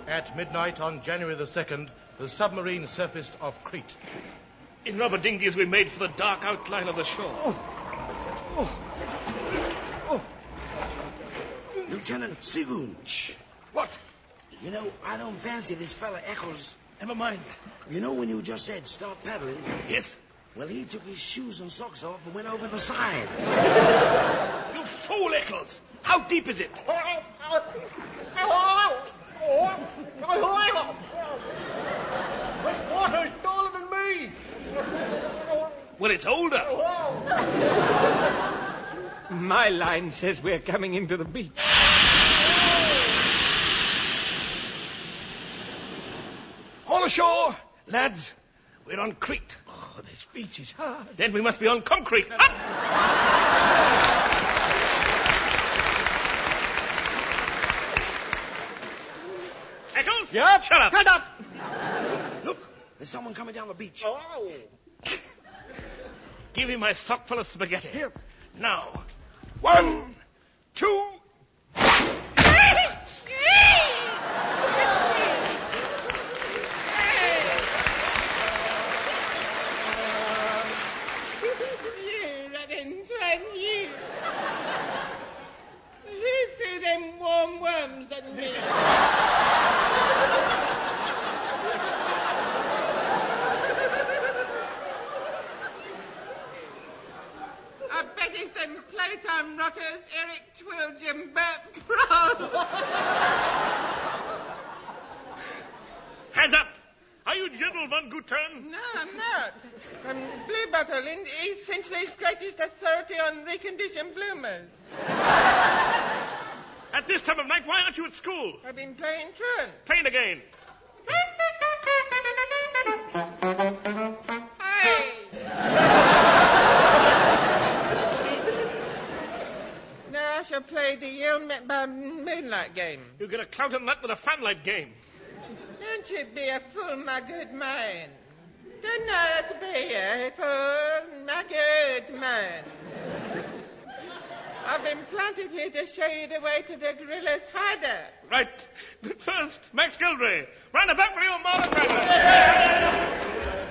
At midnight on January the 2nd, the submarine surfaced off Crete. In rubber dinghies we made for the dark outline of the shore. Lieutenant Seagoon. What? You know, I don't fancy this fella Eccles. Never mind. You know when you just said start paddling? Yes. Well, he took his shoes and socks off and went over the side. You fool, Eccles! How deep is it? This water is taller than me! Well, it's older. My line says we're coming into the beach. All ashore, lads. We're on Crete. Oh, this beach is hard. Then we must be on concrete. Up! Eccles? Yep. Shut up. Shut up. Look, there's someone coming down the beach. Give me my sock full of spaghetti. Here. Now, 1, 2... Who threw them warm worms at me? I bet it's them playtime rotters, Eric Twilge and Bert Proud. Hands up! Are you General Von Gutern? No, I'm not. I'm Blue Bottle, East Finchley's greatest authority on reconditioned bloomers. At this time of night, why aren't you at school? I've been playing truant. Playing again. Hey! Now I shall play the Yale Moonlight game. You get a clout and nut with a fanlight game. Don't you be a fool, my good man. Do not be a fool, my good man. I've been planted here to show you the way to the gorilla's hideout. Right. But first, Max Gildery, round about with your Marlon Brando.